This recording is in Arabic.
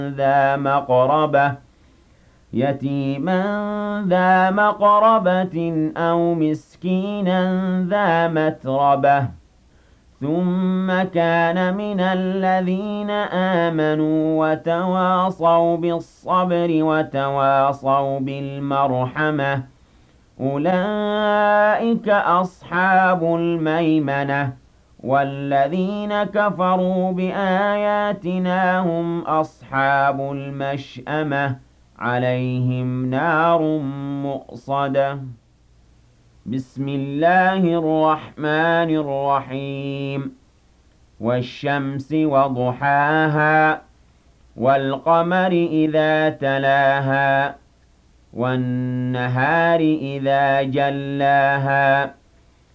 ذا مقربة يتيما ذا مقربة أو مسكينا ذا متربة ثم كان من الذين آمنوا وتواصوا بالصبر وتواصوا بالمرحمة أولئك أصحاب الميمنة والذين كفروا بآياتنا هم أصحاب المشأمة عليهم نار مؤصدة بسم الله الرحمن الرحيم والشمس وضحاها والقمر إذا تلاها والنهار إذا جلاها